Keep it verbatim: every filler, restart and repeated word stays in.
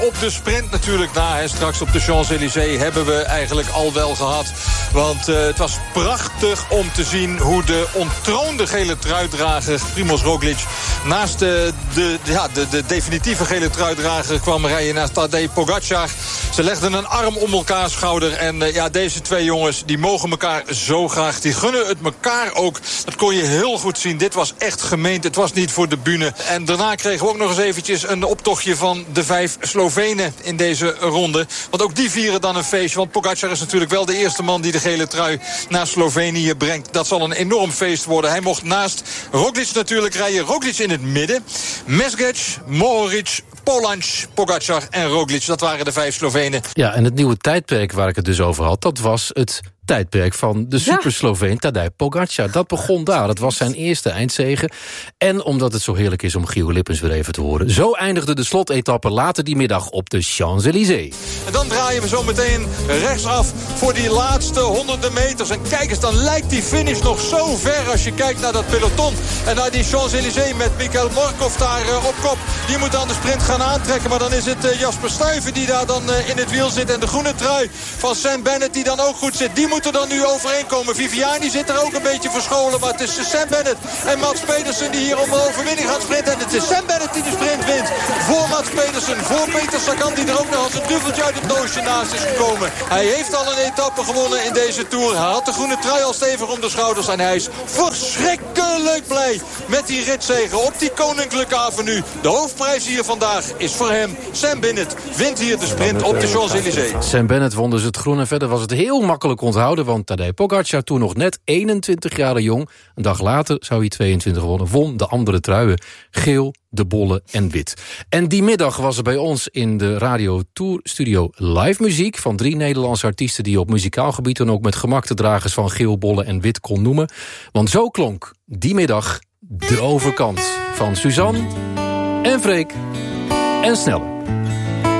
op de sprint natuurlijk na. Hè. Straks op de Champs-Élysées hebben we eigenlijk al wel gehad. Want uh, het was prachtig om te zien hoe de ontroonde gele truidrager Primož Roglič naast de, de, ja, de, de definitieve gele truidrager kwam rijden naast Tadej Pogačar. Ze legden een arm om elkaars schouder. En uh, ja, deze twee jongens die mogen elkaar zo graag. Die gunnen het elkaar ook. Dat kon je heel goed zien. Dit was echt gemeend. Het was niet voor de bühne. En daarna kregen we ook nog eens eventjes een optochtje van de vijf Slovenen in deze ronde. Want ook die vieren dan een feestje. Want Pogačar is natuurlijk wel de eerste man die de gele trui naar Slovenië brengt. Dat zal een enorm feest worden. Hij mocht naast Roglič natuurlijk rijden. Roglič in het midden. Mezgec, Mohoric, Polanc, Pogačar en Roglič. Dat waren de vijf Slovenen. Ja, en het nieuwe tijdperk waar ik het dus over had, dat was het tijdperk van de super-Sloveen Tadej Pogačar. Dat begon daar. Dat was zijn eerste eindzege. En omdat het zo heerlijk is om Gio Lippens weer even te horen, zo eindigde de slotetappe later die middag op de Champs-Élysées. En dan draaien we zo meteen rechtsaf voor die laatste honderden meters. En kijk eens, dan lijkt die finish nog zo ver als je kijkt naar dat peloton. En naar die Champs-Élysées met Mikhail Morkov daar uh, op kop. Die moet dan de sprint gaan aantrekken. Maar dan is het uh, Jasper Stuyven die daar dan uh, in het wiel zit. En de groene trui van Sam Bennett die dan ook goed zit. Die moet er dan nu overeenkomen. Viviani zit er ook een beetje verscholen. Maar het is Sam Bennett en Mats Pedersen die hier om de overwinning gaat sprinten. En het is Sam Bennett die de sprint wint. Voor Mats Pedersen, voor Peter Sagan die er ook nog als een duveltje uit het doosje naast is gekomen. Hij heeft al een etappe gewonnen in deze Tour. Hij had de groene trui al stevig om de schouders. En hij is verschrikkelijk blij met die ritzege op die Koninklijke Avenue. De hoofdprijs hier vandaag is voor hem. Sam Bennett wint hier de sprint op de Champs-Élysées. Sam Bennett won dus het groen en verder was het heel makkelijk onthouden, want Tadej Pogačar, toen nog net eenentwintig jaar jong, een dag later zou hij tweeëntwintig worden, won de andere truien. Geel, de bolle en wit. En die middag was er bij ons in de Radio Tour Studio live muziek van drie Nederlandse artiesten die op muzikaal gebied dan ook met gemak de dragers van geel, bolle en wit kon noemen. Want zo klonk die middag de overkant van Suzanne en Freek en Snelle.